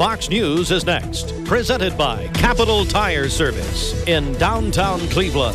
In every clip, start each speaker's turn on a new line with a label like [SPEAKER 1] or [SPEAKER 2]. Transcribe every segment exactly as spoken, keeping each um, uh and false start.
[SPEAKER 1] Fox News is next. Presented by Capital Tire Service in downtown Cleveland.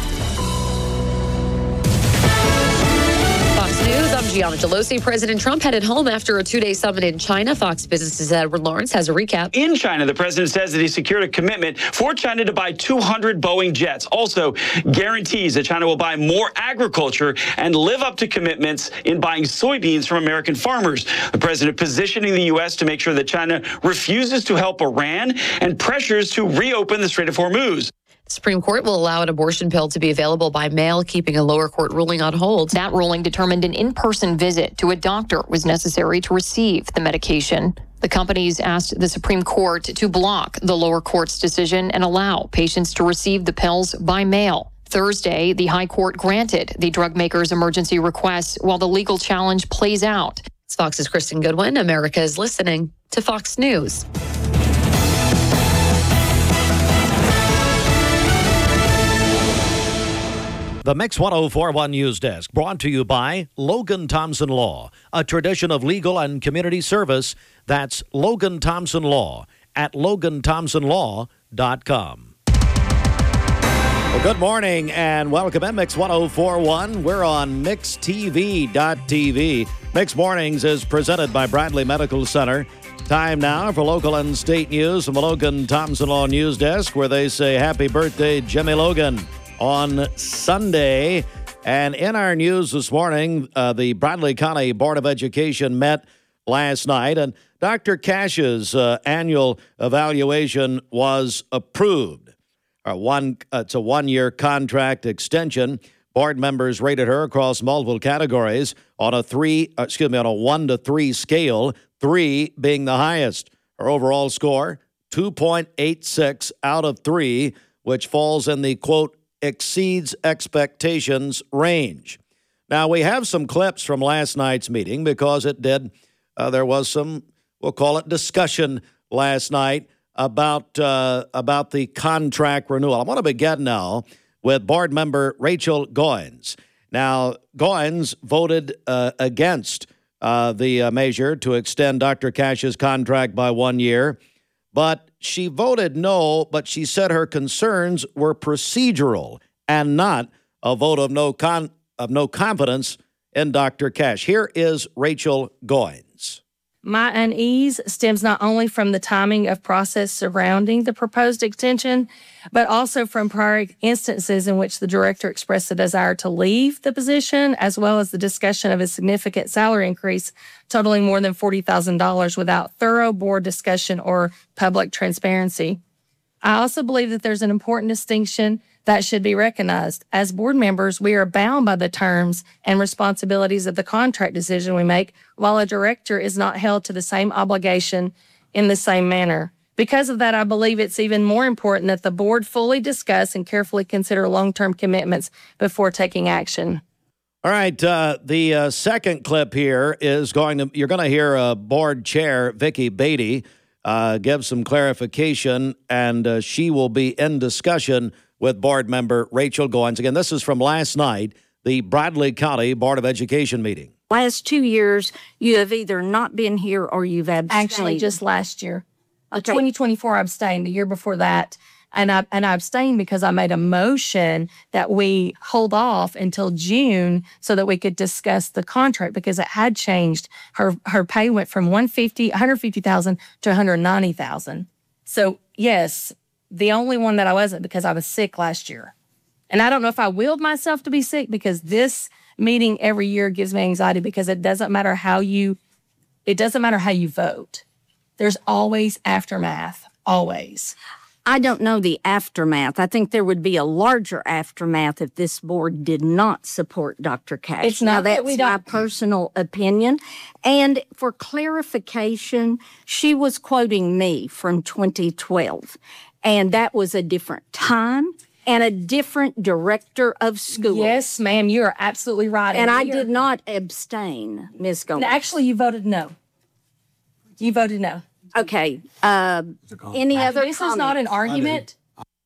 [SPEAKER 2] Fox News, I'm Gianna Gelosi. President Trump headed home after a two-day summit in China. Fox Business's Edward Lawrence has a recap.
[SPEAKER 3] In China, the president says that he secured a commitment for China to buy two hundred Boeing jets. Also guarantees that China will buy more agriculture and live up to commitments in buying soybeans from American farmers. The president positioning the U S to make sure that China refuses to help Iran and pressures to reopen the Strait of Hormuz.
[SPEAKER 2] The Supreme Court will allow an abortion pill to be available by mail, keeping a lower court ruling on hold.
[SPEAKER 4] That ruling determined an in-person visit to a doctor was necessary to receive the medication. The companies asked the Supreme Court to block the lower court's decision and allow patients to receive the pills by mail. Thursday, the High Court granted the drug maker's emergency request while the legal challenge plays out.
[SPEAKER 2] It's Fox's Kristen Goodwin. America is listening to Fox News.
[SPEAKER 1] The Mix one oh four point one News Desk, brought to you by Logan Thompson Law, a tradition of legal and community service. That's Logan Thompson Law at logan thompson law dot com. Well, good morning and welcome in Mix one oh four point one. We're on mix t v dot t v. Mix Mornings is presented by Bradley Medical Center. Time now for local and state news from the Logan Thompson Law News Desk, where they say happy birthday, Jimmy Logan, on Sunday. And in our news this morning, uh, the Bradley County Board of Education met last night, and Doctor Cash's uh, annual evaluation was approved. Uh, one, uh, it's a one-year contract extension. Board members rated her across multiple categories on a three, uh, excuse me, on a one to three scale, three being the highest. Her overall score, two point eight six out of three, which falls in the, quote, exceeds expectations range. Now, we have some clips from last night's meeting because it did, uh, there was some, we'll call it discussion last night about, uh, about the contract renewal. I want to begin now with board member Rachel Goins. Now, Goins voted uh, against uh, the uh, measure to extend Doctor Cash's contract by one year. But she voted no, but she said her concerns were procedural and not a vote of no con- of no confidence in Doctor Cash. Here is Rachel Goins.
[SPEAKER 5] My unease stems not only from the timing of process surrounding the proposed extension, but also from prior instances in which the director expressed a desire to leave the position, as well as the discussion of a significant salary increase totaling more than forty thousand dollars without thorough board discussion or public transparency. I also believe that there's an important distinction that should be recognized. As board members, we are bound by the terms and responsibilities of the contract decision we make, while a director is not held to the same obligation in the same manner. Because of that, I believe it's even more important that the board fully discuss and carefully consider long-term commitments before taking action.
[SPEAKER 1] All right, uh, the uh, second clip here is going to, you're going to hear uh, board chair Vicky Beatty uh, give some clarification, and uh, she will be in discussion with board member Rachel Goins. Again, this is from last night, the Bradley County Board of Education meeting.
[SPEAKER 6] Last two years, you have either not been here or you've abstained.
[SPEAKER 5] Actually, just last year.
[SPEAKER 6] Okay.
[SPEAKER 5] twenty twenty-four, I abstained. The year before that, and I and I abstained because I made a motion that we hold off until June so that we could discuss the contract, because it had changed. Her her pay went from one hundred fifty thousand to one hundred ninety thousand. So yes, the only one that I wasn't because I was sick last year. And I don't know if I willed myself to be sick, because this meeting every year gives me anxiety, because it doesn't matter how you, it doesn't matter how you vote. There's always aftermath, always.
[SPEAKER 6] I don't know the aftermath. I think there would be a larger aftermath if this board did not support Doctor Cash.
[SPEAKER 5] It's not
[SPEAKER 6] now, that's
[SPEAKER 5] that we don't.
[SPEAKER 6] my personal opinion. And for clarification, she was quoting me from twenty twelve. And that was a different time and a different director of school.
[SPEAKER 5] Yes, ma'am, you are absolutely right.
[SPEAKER 6] And I
[SPEAKER 5] we are-
[SPEAKER 6] did not abstain, Miz Gomes.
[SPEAKER 5] Actually, you voted no. You voted no.
[SPEAKER 6] Okay. Uh, any other
[SPEAKER 5] This is not an
[SPEAKER 6] comments?
[SPEAKER 5] argument.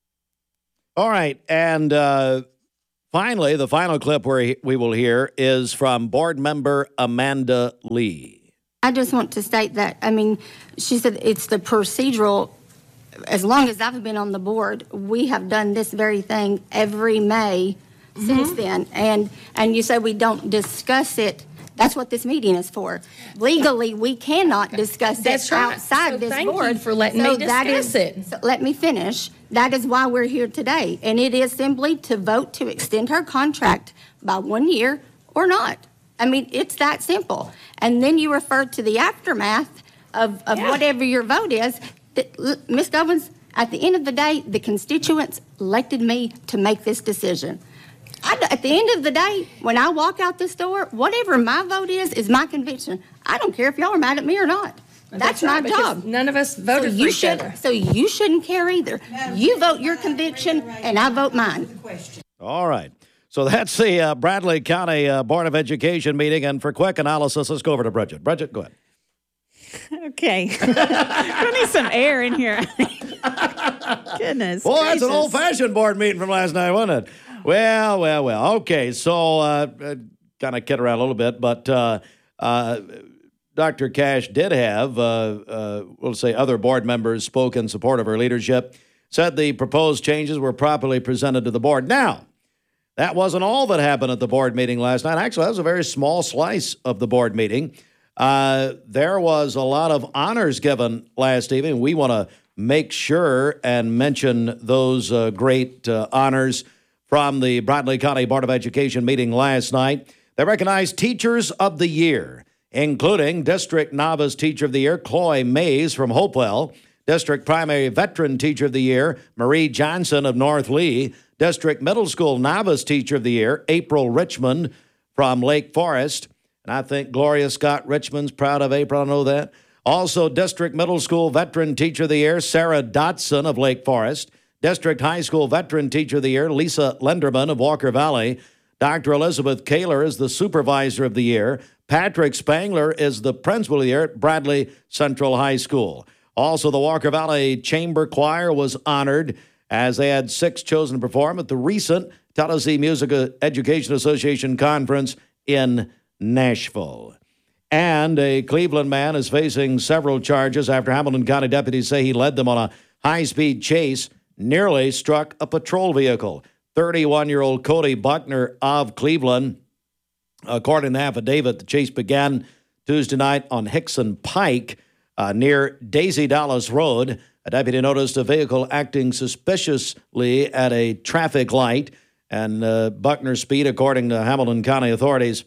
[SPEAKER 1] All right, and uh, finally, the final clip where we will hear is from board member Amanda Lee.
[SPEAKER 7] I just want to state that, I mean, she said it's the procedural. As long as I've been on the board, we have done this very thing every May mm-hmm. since then. And and you say we don't discuss it. That's what this meeting is for. Legally, we cannot discuss
[SPEAKER 5] That's
[SPEAKER 7] it
[SPEAKER 5] right.
[SPEAKER 7] outside
[SPEAKER 5] so
[SPEAKER 7] this
[SPEAKER 5] thank
[SPEAKER 7] board.
[SPEAKER 5] You for letting
[SPEAKER 7] so
[SPEAKER 5] me discuss
[SPEAKER 7] that is,
[SPEAKER 5] it.
[SPEAKER 7] So let me finish. That is why we're here today. And it is simply to vote to extend her contract by one year or not. I mean, it's that simple. And then you refer to the aftermath of, of
[SPEAKER 5] yeah.
[SPEAKER 7] whatever your vote is. Miz Goins, at the end of the day, the constituents elected me to make this decision. I, at the end of the day, when I walk out this door, whatever my vote is, is my conviction. I don't care if y'all are mad at me or not. That's, That's right, my job.
[SPEAKER 5] None of us voted
[SPEAKER 7] so
[SPEAKER 5] for
[SPEAKER 7] you
[SPEAKER 5] each
[SPEAKER 7] should,
[SPEAKER 5] other.
[SPEAKER 7] So you shouldn't care either. You vote your conviction, and I vote mine.
[SPEAKER 1] All right. So that's the uh, Bradley County uh, Board of Education meeting. And for quick analysis, let's go over to Bridget. Bridget, go ahead.
[SPEAKER 8] Okay. I need some air in here. Goodness.
[SPEAKER 1] Well, that's
[SPEAKER 8] gracious.
[SPEAKER 1] an old-fashioned board meeting from last night, wasn't it? Well, well, well. Okay, so uh, uh, kind of kid around a little bit, but uh, uh, Doctor Cash did have, uh, uh, we'll say, other board members spoke in support of her leadership, said the proposed changes were properly presented to the board. Now, that wasn't all that happened at the board meeting last night. Actually, that was a very small slice of the board meeting. Uh, there was a lot of honors given last evening. We want to make sure and mention those uh, great uh, honors from the Bradley County Board of Education meeting last night. They recognized Teachers of the Year, including District Novice Teacher of the Year, Chloe Mays from Hopewell, District Primary Veteran Teacher of the Year, Marie Johnson of North Lee, District Middle School Novice Teacher of the Year, April Richmond from Lake Forest. And I think Gloria Scott Richmond's proud of April, I know that. Also, District Middle School Veteran Teacher of the Year, Sarah Dotson of Lake Forest. District High School Veteran Teacher of the Year, Lisa Lenderman of Walker Valley. Doctor Elizabeth Kaler is the Supervisor of the Year. Patrick Spangler is the Principal of the Year at Bradley Central High School. Also, the Walker Valley Chamber Choir was honored as they had six chosen to perform at the recent Tennessee Music Education Association Conference in Nashville. And a Cleveland man is facing several charges after Hamilton County deputies say he led them on a high-speed chase, nearly struck a patrol vehicle. thirty-one-year-old Cody Buckner of Cleveland. According to the affidavit, the chase began Tuesday night on Hickson Pike uh, near Daisy Dallas Road. A deputy noticed a vehicle acting suspiciously at a traffic light, and uh, Buckner's speed, according to Hamilton County authorities,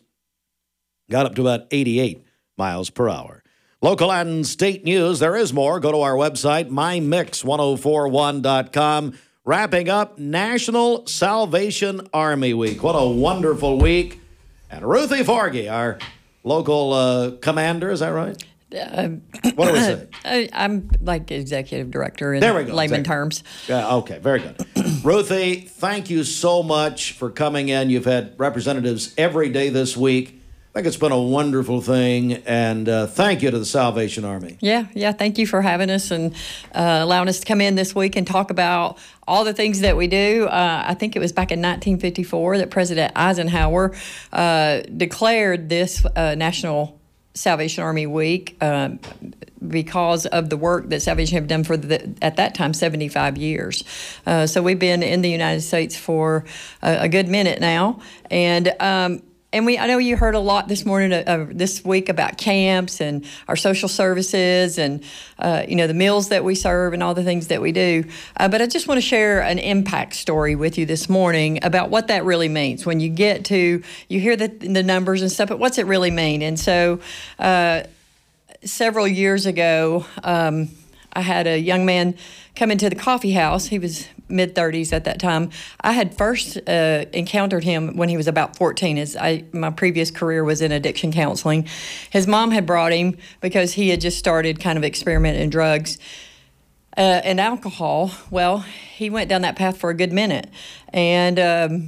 [SPEAKER 1] got up to about eighty-eight miles per hour. Local and state news, there is more. Go to our website, my mix ten forty-one dot com. Wrapping up National Salvation Army Week. What a wonderful week. And Ruthie Forgy, our local uh, commander, is that right?
[SPEAKER 9] Uh,
[SPEAKER 1] what do we say?
[SPEAKER 9] I, I'm like executive director in
[SPEAKER 1] there we go,
[SPEAKER 9] layman
[SPEAKER 1] exactly.
[SPEAKER 9] terms.
[SPEAKER 1] Yeah, okay, very good. Ruthie, thank you so much for coming in. You've had representatives every day this week. I think it's been a wonderful thing, and uh, thank you to the Salvation Army.
[SPEAKER 9] Yeah, yeah, thank you for having us and uh, allowing us to come in this week and talk about all the things that we do. Uh, I think it was back in nineteen fifty-four that President Eisenhower uh, declared this uh, National Salvation Army Week um, because of the work that Salvation have done for, the, at that time, seventy-five years. Uh, so we've been in the United States for a, a good minute now, and um, And we, I know you heard a lot this morning, uh, uh, this week about camps and our social services and, uh, you know, the meals that we serve and all the things that we do. Uh, but I just want to share an impact story with you this morning about what that really means. When you get to, you hear the, the numbers and stuff, but what's it really mean? And so uh, several years ago, um, I had a young man come into the coffee house. He was mid-thirties at that time. I had first uh, encountered him when he was about fourteen. As I, my previous career was in addiction counseling. His mom had brought him because he had just started kind of experimenting in drugs uh, and alcohol. Well, he went down that path for a good minute. And um,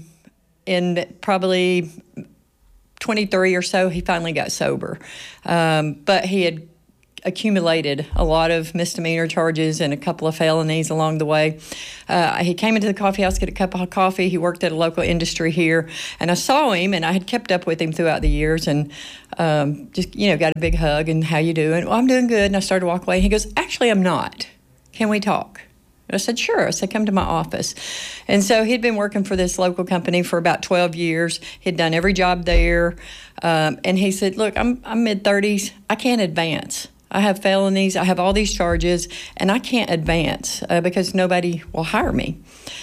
[SPEAKER 9] in probably twenty-three or so, he finally got sober. Um, but he had accumulated a lot of misdemeanor charges and a couple of felonies along the way. Uh, he came into the coffee house to get a cup of coffee. He worked at a local industry here, and I saw him, and I had kept up with him throughout the years, and um, just, you know, got a big hug, and how you doing? Well, I'm doing good, and I started to walk away. He goes, actually, I'm not. Can we talk? I said, sure. I said, come to my office. And so he'd been working for this local company for about twelve years. He'd done every job there. Um, and he said, look, I'm, I'm mid-thirties. I can't advance. I have felonies. I have all these charges, and I can't advance uh, because nobody will hire me.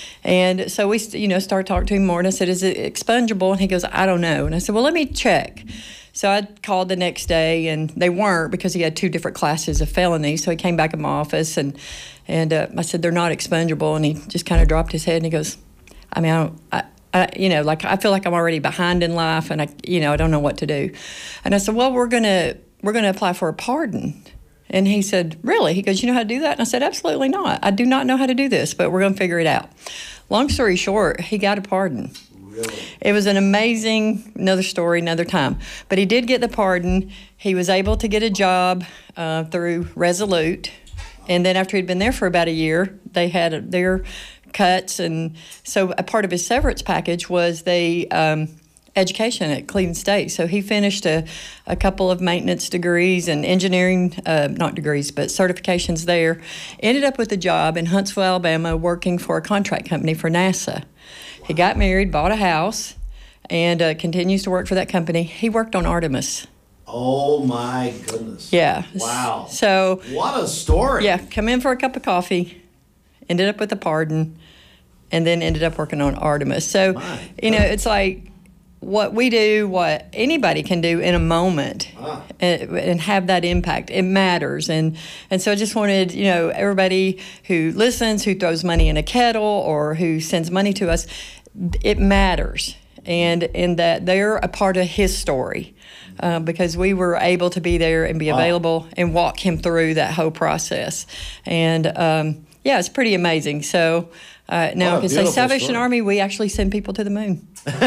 [SPEAKER 9] And so we, you know, started talking to him more, and I said, is it expungible? And he goes, I don't know. And I said, well, let me check. So I called the next day, and they weren't, because he had two different classes of felonies. So he came back in my office, and and uh, I said, they're not expungible. And he just kind of dropped his head, and he goes, I mean, I, don't, I, I, you know, like I feel like I'm already behind in life, and I, you know, I don't know what to do. And I said, well, we're gonna we're gonna apply for a pardon. And he said, really? He goes, you know how to do that? And I said, absolutely not. I do not know how to do this, but we're gonna figure it out. Long story short, he got a pardon. Really? It was an amazing, another story, another time. But he did get the pardon. He was able to get a job uh, through Resolute. And then after he'd been there for about a year, they had their cuts. And so a part of his severance package was the um, education at Cleveland State. So he finished a, a couple of maintenance degrees and engineering, uh, not degrees, but certifications there. Ended up with a job in Huntsville, Alabama, working for a contract company for NASA. He got married, bought a house, and uh, continues to work for that company. He worked on Artemis.
[SPEAKER 1] Oh, my goodness.
[SPEAKER 9] Yeah.
[SPEAKER 1] Wow.
[SPEAKER 9] So
[SPEAKER 1] what a story.
[SPEAKER 9] Yeah, come in for a cup of coffee, ended up with a pardon, and then ended up working on Artemis. So, my you know, it's like what we do, what anybody can do in a moment ah. and, and have that impact. It matters. And, and so I just wanted, you know, everybody who listens, who throws money in a kettle, or who sends money to us, it matters. And, and that they're a part of his story. Uh, because we were able to be there and be available wow. and walk him through that whole process. And, um, yeah, it's pretty amazing. So uh, now I can say Salvation story. Army, we actually send people to the moon.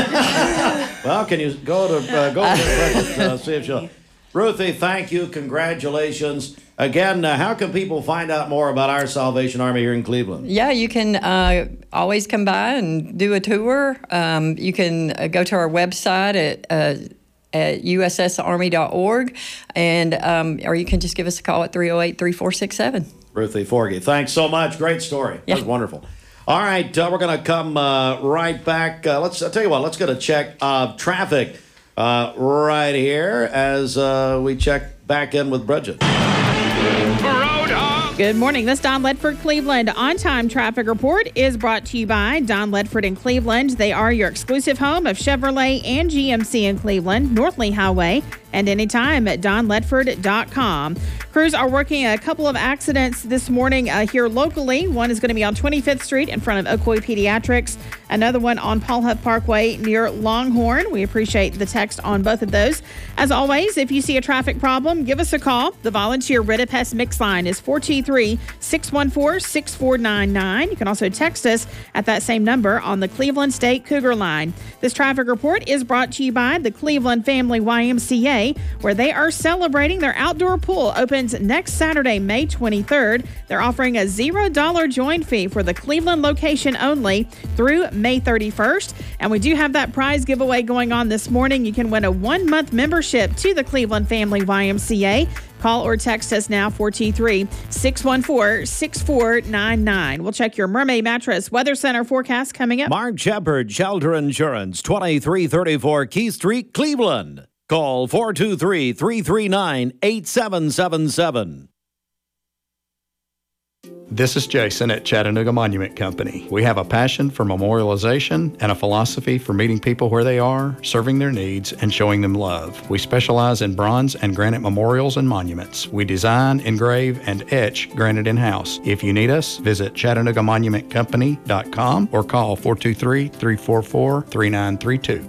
[SPEAKER 1] Well, can you go to uh, go to the uh, see if she'll... Ruthie, thank you. Congratulations. Again, uh, how can people find out more about our Salvation Army here in Cleveland?
[SPEAKER 9] Yeah, you can uh, always come by and do a tour. Um, you can uh, go to our website at... Uh, at U S S Army dot org, and um, or you can just give us a call at three oh eight, three four six seven.
[SPEAKER 1] Ruthie Forgy, thanks so much. Great story. Yeah. That was wonderful. All right, uh, we're going to come uh, right back. Uh, let's I'll tell you what, let's get a check of traffic uh, right here as uh, we check back in with Bridget.
[SPEAKER 8] Good morning. This Don Ledford Cleveland on-time traffic report is brought to you by Don Ledford in Cleveland. They are your exclusive home of Chevrolet and G M C in Cleveland, North Lee Highway, and anytime at don ledford dot com. Crews are working a couple of accidents this morning uh, here locally. One is going to be on twenty-fifth Street in front of Ocoee Pediatrics. Another one on Paul Huff Parkway near Longhorn. We appreciate the text on both of those. As always, if you see a traffic problem, give us a call. The volunteer Rid Pest Mix line is four two three, six one four, six four nine nine. You can also text us at that same number on the Cleveland State Cougar line. This traffic report is brought to you by the Cleveland Family Y M C A, where they are celebrating their outdoor pool. Opens next Saturday, May twenty-third. They're offering a zero dollar join fee for the Cleveland location only through May thirty-first. And we do have that prize giveaway going on this morning. You can win a one-month membership to the Cleveland Family Y M C A. Call or text us now, four two three, six one four, six four nine nine. We'll check your Mermaid Mattress Weather Center forecast coming up.
[SPEAKER 1] Mark Shepard, Shelter Insurance, twenty-three thirty-four Key Street, Cleveland. Call four two three, three three nine, eight seven seven seven.
[SPEAKER 10] This is Jason at Chattanooga Monument Company. We have a passion for memorialization and a philosophy for meeting people where they are, serving their needs, and showing them love. We specialize in bronze and granite memorials and monuments. We design, engrave, and etch granite in-house. If you need us, visit chattanooga monument company dot com or call four two three, three four four, three nine three two.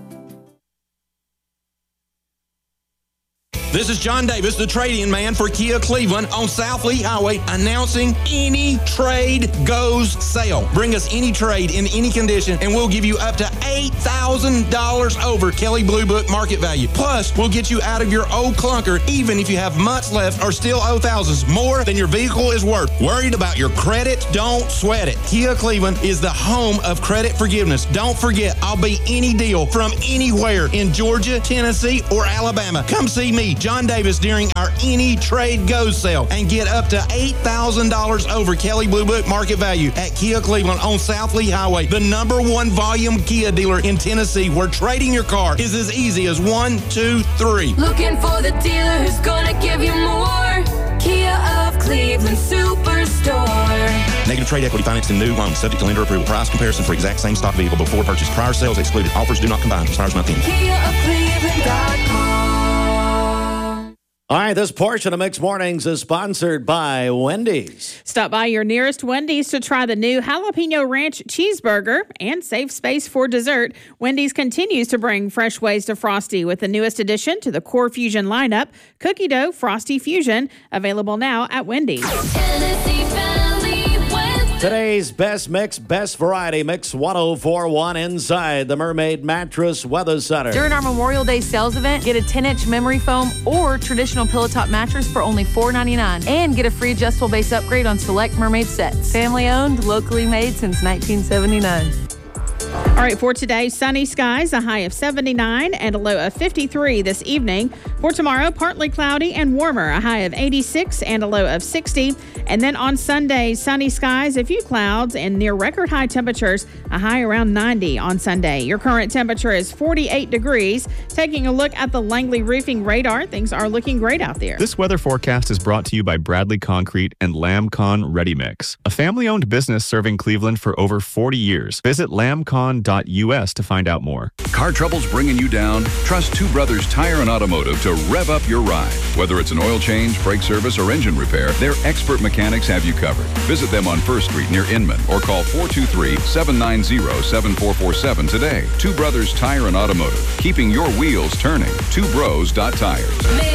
[SPEAKER 11] This is John Davis, the trade-in man for Kia Cleveland on South Lee Highway, announcing Any Trade Goes sale. Bring us any trade in any condition, and we'll give you up to eight thousand dollars over Kelley Blue Book market value. Plus, we'll get you out of your old clunker, even if you have months left or still owe thousands more than your vehicle is worth. Worried about your credit? Don't sweat it. Kia Cleveland is the home of credit forgiveness. Don't forget, I'll be any deal from anywhere in Georgia, Tennessee, or Alabama. Come see me, John Davis, during our Any Trade Goes sale and get up to eight thousand dollars over Kelley Blue Book market value at Kia Cleveland on South Lee Highway, the number one volume Kia dealer in Tennessee, where trading your car is as easy as one, two, three.
[SPEAKER 12] Looking for the dealer who's gonna give you more. Kia of Cleveland Superstore.
[SPEAKER 11] Negative trade equity financed in new loans, subject to lender approval. Price comparison for exact same stock vehicle before purchase. Prior sales excluded. Offers do not combine. Expires not then.
[SPEAKER 12] Kia of Cleveland dot com.
[SPEAKER 1] All right, this portion of Mixed Mornings is sponsored by Wendy's.
[SPEAKER 8] Stop by your nearest Wendy's to try the new Jalapeno Ranch Cheeseburger and save space for dessert. Wendy's continues to bring fresh ways to Frosty with the newest addition to the Core Fusion lineup, Cookie Dough Frosty Fusion, available now at Wendy's.
[SPEAKER 1] Today's best mix, best variety mix, one oh four point one inside the Mermaid Mattress Weather Center.
[SPEAKER 13] During our Memorial Day sales event, get a ten-inch memory foam or traditional pillow top mattress for only four ninety-nine, and get a free adjustable base upgrade on select Mermaid sets. Family owned, locally made since nineteen seventy-nine.
[SPEAKER 8] All right, for today, sunny skies, a high of seventy-nine and a low of fifty-three this evening. For tomorrow, partly cloudy and warmer, a high of eighty-six and a low of sixty. And then on Sunday, sunny skies, a few clouds, and near record high temperatures, a high around ninety on Sunday. Your current temperature is forty-eight degrees. Taking a look at the Langley Roofing radar, things are looking great out there.
[SPEAKER 14] This weather forecast is brought to you by Bradley Concrete and Lamcon Ready Mix, a family-owned business serving Cleveland for over forty years. Visit lamcon dot U S to find out more.
[SPEAKER 15] Car troubles bringing you down? Trust Two Brothers Tire and Automotive to rev up your ride. Whether it's an oil change, brake service, or engine repair, their expert mechanics have you covered. Visit them on First Street near Inman or call four two three, seven nine zero, seven four four seven today. Two Brothers Tire and Automotive, keeping your wheels turning. two bros dot tires.